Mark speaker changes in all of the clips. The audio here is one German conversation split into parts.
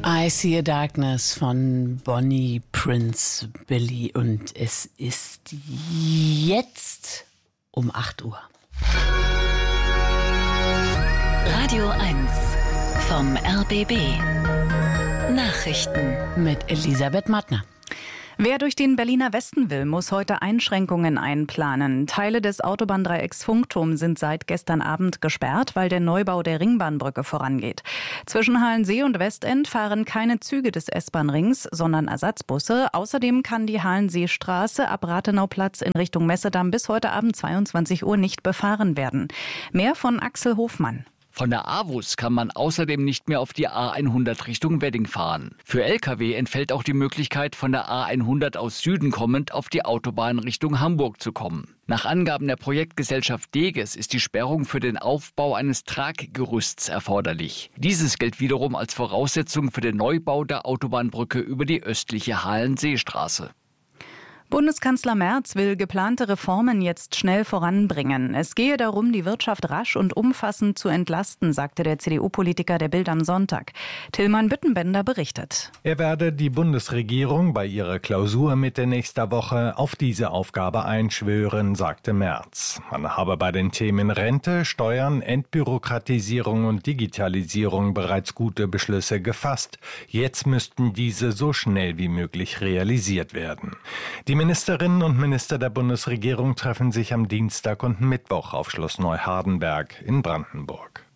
Speaker 1: I See a Darkness von Bonnie Prince Billy und es ist jetzt um 8 Uhr.
Speaker 2: Radio 1 vom RBB. Nachrichten
Speaker 1: Mit Elisabeth Mattner.
Speaker 3: Wer durch den Berliner Westen will, muss heute Einschränkungen einplanen. Teile des Autobahndreiecks Funkturm sind seit gestern Abend gesperrt, weil der Neubau der Ringbahnbrücke vorangeht. Zwischen Halensee und Westend fahren keine Züge des S-Bahn-Rings, sondern Ersatzbusse. Außerdem kann die Halenseestraße ab Rathenauplatz in Richtung Messedamm bis heute Abend 22 Uhr nicht befahren werden. Mehr von Axel Hofmann.
Speaker 4: Von der AWUS kann man außerdem nicht mehr auf die A100 Richtung Wedding fahren. Für Lkw entfällt auch die Möglichkeit, von der A100 aus Süden kommend auf die Autobahn Richtung Hamburg zu kommen. Nach Angaben der Projektgesellschaft Deges ist die Sperrung für den Aufbau eines Traggerüsts erforderlich. Dieses gilt wiederum als Voraussetzung für den Neubau der Autobahnbrücke über die östliche Halenseestraße.
Speaker 3: Bundeskanzler Merz will geplante Reformen jetzt schnell voranbringen. Es gehe darum, die Wirtschaft rasch und umfassend zu entlasten, sagte der CDU-Politiker der Bild am Sonntag. Tillmann Büttenbender berichtet.
Speaker 5: Er werde die Bundesregierung bei ihrer Klausur Mitte nächster Woche auf diese Aufgabe einschwören, sagte Merz. Man habe bei den Themen Rente, Steuern, Entbürokratisierung und Digitalisierung bereits gute Beschlüsse gefasst. Jetzt müssten diese so schnell wie möglich realisiert werden. Die Ministerinnen und Minister der Bundesregierung treffen sich am Dienstag und Mittwoch auf Schloss Neuhardenberg in Brandenburg.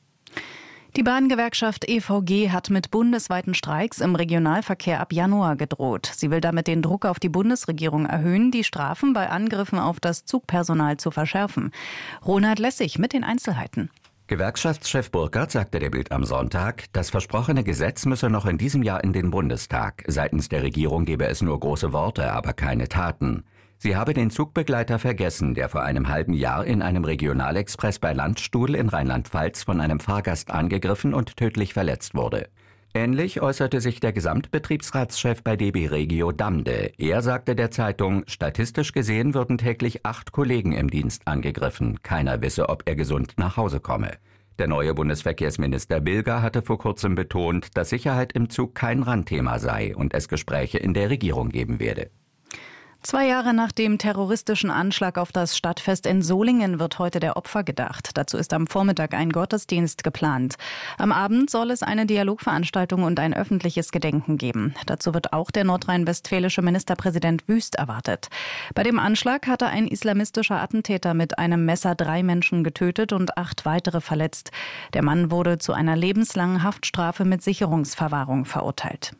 Speaker 3: Die Bahngewerkschaft EVG hat mit bundesweiten Streiks im Regionalverkehr ab Januar gedroht. Sie will damit den Druck auf die Bundesregierung erhöhen, die Strafen bei Angriffen auf das Zugpersonal zu verschärfen. Ronald Lessig mit den Einzelheiten.
Speaker 6: Gewerkschaftschef Burkhardt sagte der Bild am Sonntag, das versprochene Gesetz müsse noch in diesem Jahr in den Bundestag. Seitens der Regierung gebe es nur große Worte, aber keine Taten. Sie habe den Zugbegleiter vergessen, der vor einem halben Jahr in einem Regionalexpress bei Landstuhl in Rheinland-Pfalz von einem Fahrgast angegriffen und tödlich verletzt wurde. Ähnlich äußerte sich der Gesamtbetriebsratschef bei DB Regio Damde. Er sagte der Zeitung, statistisch gesehen würden täglich 8 Kollegen im Dienst angegriffen. Keiner wisse, ob er gesund nach Hause komme. Der neue Bundesverkehrsminister Bilger hatte vor kurzem betont, dass Sicherheit im Zug kein Randthema sei und es Gespräche in der Regierung geben werde.
Speaker 3: 2 Jahre nach dem terroristischen Anschlag auf das Stadtfest in Solingen wird heute der Opfer gedacht. Dazu ist am Vormittag ein Gottesdienst geplant. Am Abend soll es eine Dialogveranstaltung und ein öffentliches Gedenken geben. Dazu wird auch der nordrhein-westfälische Ministerpräsident Wüst erwartet. Bei dem Anschlag hatte ein islamistischer Attentäter mit einem Messer 3 Menschen getötet und 8 weitere verletzt. Der Mann wurde zu einer lebenslangen Haftstrafe mit Sicherungsverwahrung verurteilt.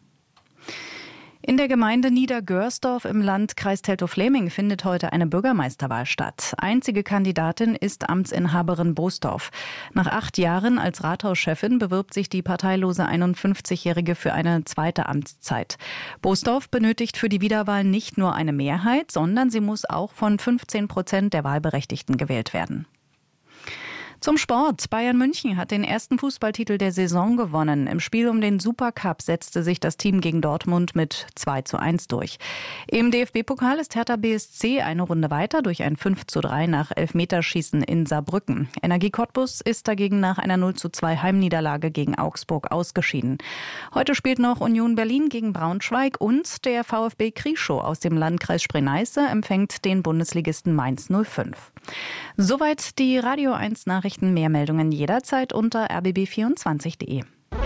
Speaker 3: In der Gemeinde Niedergörsdorf im Landkreis Teltow-Fläming findet heute eine Bürgermeisterwahl statt. Einzige Kandidatin ist Amtsinhaberin Bosdorf. Nach 8 Jahren als Rathauschefin bewirbt sich die parteilose 51-Jährige für eine zweite Amtszeit. Bosdorf benötigt für die Wiederwahl nicht nur eine Mehrheit, sondern sie muss auch von 15% der Wahlberechtigten gewählt werden. Zum Sport. Bayern München hat den ersten Fußballtitel der Saison gewonnen. Im Spiel um den Supercup setzte sich das Team gegen Dortmund mit 2:1 durch. Im DFB-Pokal ist Hertha BSC eine Runde weiter durch ein 5:3 nach Elfmeterschießen in Saarbrücken. Energie Cottbus ist dagegen nach einer 0:2 Heimniederlage gegen Augsburg ausgeschieden. Heute spielt noch Union Berlin gegen Braunschweig und der VfB Krieschow aus dem Landkreis Spree-Neiße empfängt den Bundesligisten Mainz 05. Soweit die Radio 1 Nachrichten. Mehr Meldungen jederzeit unter rbb24.de.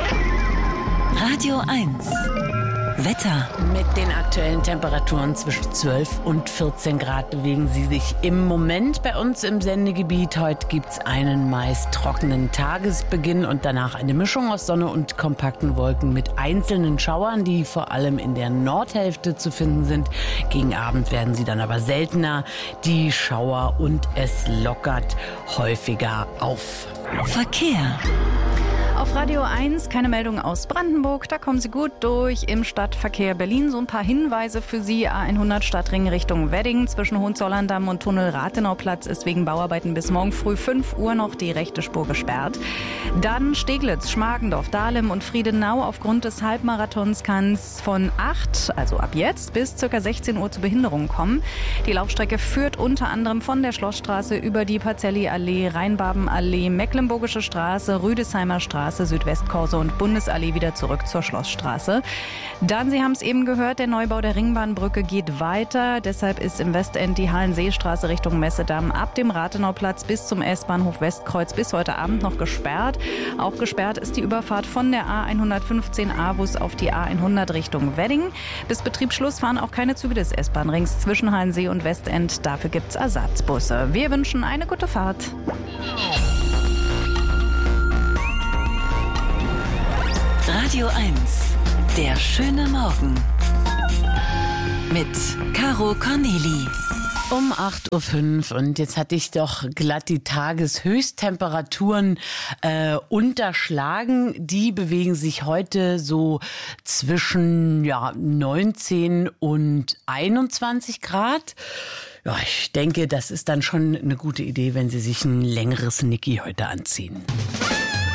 Speaker 2: Radio 1 Wetter.
Speaker 1: Mit den aktuellen Temperaturen zwischen 12 und 14 Grad bewegen sie sich im Moment bei uns im Sendegebiet. Heute gibt es einen meist trockenen Tagesbeginn und danach eine Mischung aus Sonne und kompakten Wolken mit einzelnen Schauern, die vor allem in der Nordhälfte zu finden sind. Gegen Abend werden sie dann aber seltener, die Schauer, und es lockert häufiger auf.
Speaker 2: Verkehr.
Speaker 3: Auf Radio 1 keine Meldung aus Brandenburg, da kommen Sie gut durch. Im Stadtverkehr Berlin so ein paar Hinweise für Sie. A100 Stadtring Richtung Wedding zwischen Hohenzollern-Damm und Tunnel Rathenauplatz ist wegen Bauarbeiten bis morgen früh 5 Uhr noch die rechte Spur gesperrt. Dann Steglitz, Schmargendorf, Dahlem und Friedenau aufgrund des Halbmarathons kann es von 8, also ab jetzt, bis ca. 16 Uhr zu Behinderungen kommen. Die Laufstrecke führt unter anderem von der Schlossstraße über die Pacelli-Allee, Rheinbabenallee, Mecklenburgische Straße, Rüdesheimer Straße Straße, Südwestkorso und Bundesallee wieder zurück zur Schlossstraße. Dann, Sie haben es eben gehört, der Neubau der Ringbahnbrücke geht weiter. Deshalb ist im Westend die Hallenseestraße Richtung Messedamm ab dem Rathenauplatz bis zum S-Bahnhof Westkreuz bis heute Abend noch gesperrt. Auch gesperrt ist die Überfahrt von der A115 Avus auf die A100 Richtung Wedding. Bis Betriebsschluss fahren auch keine Züge des S-Bahn-Rings zwischen Hallensee und Westend. Dafür gibt es Ersatzbusse. Wir wünschen eine gute Fahrt.
Speaker 2: Radio 1, der schöne Morgen. Mit Caro Corneli.
Speaker 1: Um 8.05 Uhr und jetzt hatte ich doch glatt die Tageshöchsttemperaturen unterschlagen. Die bewegen sich heute so zwischen 19 und 21 Grad. Ja, ich denke, das ist dann schon eine gute Idee, wenn Sie sich ein längeres Niki heute anziehen.